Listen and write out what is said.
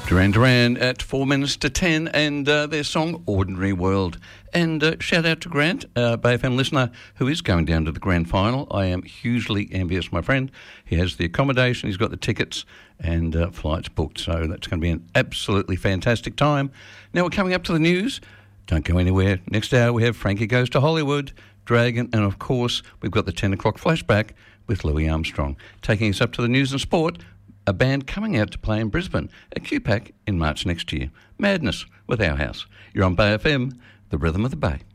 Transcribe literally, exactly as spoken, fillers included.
Duran Duran at four minutes to ten, and uh, their song Ordinary World. And uh, shout out to Grant, uh, Bay F M listener, who is going down to the grand final. I am hugely envious, my friend. He has the accommodation, he's got the tickets and uh, flights booked, so that's going to be an absolutely fantastic time. Now we're coming up to the news. Don't go anywhere. Next hour we have Frankie Goes to Hollywood, Dragon, and of course we've got the ten o'clock flashback with Louis Armstrong. Taking us up to the news and sport, a band coming out to play in Brisbane at Q PAC in March next year. Madness with Our House. You're on Bay F M, the rhythm of the Bay.